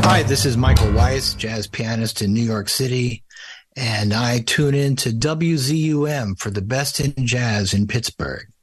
Hi, this is Michael Weiss, jazz pianist in New York City, and I tune in to WZUM for the best in jazz in Pittsburgh.